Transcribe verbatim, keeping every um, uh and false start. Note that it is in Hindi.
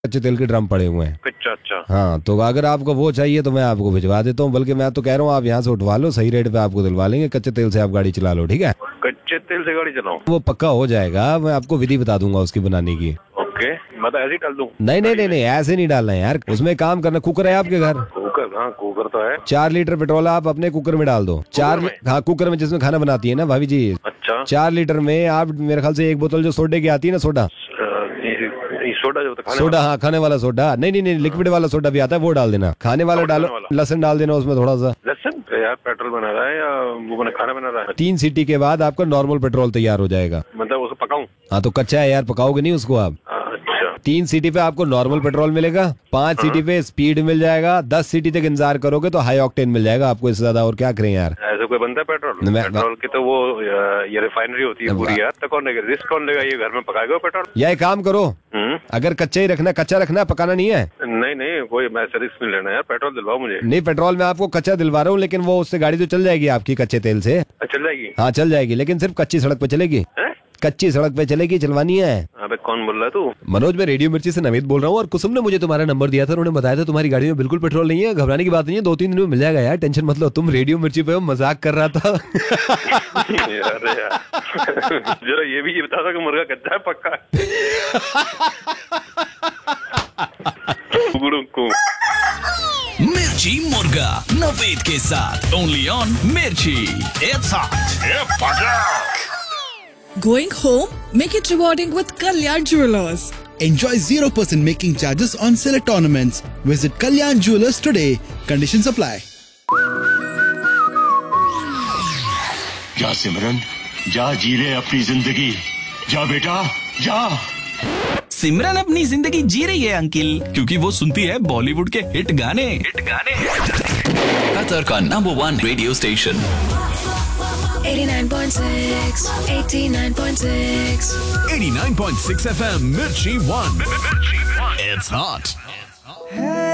कच्चे तेल के ड्रम पड़े हुए हैं। अच्छा अच्छा। हाँ, तो अगर आपको वो चाहिए तो मैं आपको भिजवा देता हूँ। बल्कि मैं तो कह रहा हूँ आप यहाँ से उठवा लो, सही रेट पे आपको दिलवा लेंगे। कच्चे तेल से आप गाड़ी चला लो, ठीक है? कच्चे तेल से गाड़ी चलाऊं? वो पक्का हो जाएगा, मैं आपको विधि बता दूंगा उसकी बनाने की। ओके, मैं तो ऐसे ही डाल दूं? नहीं नहीं नहीं नहीं, ऐसे नहीं डालना है यार। उसमें काम करना। कुकर है आपके घर? कुकर? हाँ कुकर तो है। चार लीटर पेट्रोल आप अपने कुकर में डाल दो। चार, हाँ कुकर में जिसमें खाना बनाती है ना भाभी जी। अच्छा। चार लीटर में आप मेरे ख्याल से एक बोतल जो सोडे की आती है ना, सोडा सोडा जो खाने सोडा, हाँ खाने वाला सोडा। नहीं नहीं नहीं, लिक्विड वाला सोडा भी आता है, वो डाल देना। खाने वाला डालो, लहसुन डाल देना उसमें थोड़ा सा। लहसुन? यार पेट्रोल बना रहा है या वो बना खाना बना रहा है? तीन सीटी के बाद आपका नॉर्मल पेट्रोल तैयार हो जाएगा। मतलब उसको पकाऊं? हाँ तो कच्चा है यार, पकाओगे नहीं उसको आप। तीन सीटी पे आपको नॉर्मल पेट्रोल मिलेगा, पांच सीटी पे स्पीड मिल जाएगा, दस सीटी तक इंतजार करोगे तो हाई ऑक्टेन मिल जाएगा आपको। इससे ज्यादा और क्या करें यार। ऐसा कोई बनता है पेट्रोल? पेट्रोल की तो वो ये रिफाइनरी होती है पूरी यार। तो कौन लेगा रिस्क? कौन लेगा? ये घर में पकाएगा पेट्रोल? यह काम करो, अगर कच्चा ही रखना, कच्चा रखना, पकाना नहीं है। नहीं नहीं, कोई मैं रिस्क नहीं लेना यार। पेट्रोल दिलवाओ मुझे। नहीं, पेट्रोल मैं आपको कच्चा दिलवा रहा हूँ, लेकिन वो उससे गाड़ी तो चल जाएगी आपकी कच्चे तेल से। चल जाएगी? हाँ चल जाएगी, लेकिन सिर्फ कच्ची सड़क पे चलेगी। कच्ची सड़क पे चलेगी, चलवानी है। अबे कौन बोल रहा है तू? मनोज, मैं रेडियो मिर्ची से नवीद बोल रहा हूँ। और कुसुम ने मुझे तुम्हारा नंबर दिया था, उन्होंने बताया था तुम्हारी गाड़ी में बिल्कुल पेट्रोल नहीं है। घबराने की बात नहीं है, दो तीन दिन में मिल जाएगा यार, टेंशन मत लो। तुम रेडियो मिर्ची पे मजाक कर रहा था। अरे यार, जरा ये भी ये बता दो कि मुर्गा कच्चा है पक्का? मिर्ची मुर्गा नवीद के साथ ओनली ऑन मिर्ची। It's hot. Going home? Make it rewarding with Kalyan Jewelers. Enjoy zero percent making charges on select ornaments. Visit Kalyan Jewelers today. Conditions apply. जा सिमरन, जा जी ले अपनी जिंदगी। जा बेटा जा। सिमरन अपनी जिंदगी जी रही है अंकिल, क्योंकि वो सुनती है बॉलीवुड के हिट गाने। हिट गाने कतर का number one radio station eighty-nine point six, eighty-nine point six, eighty-nine point six F M, Mirchi One. It's hot.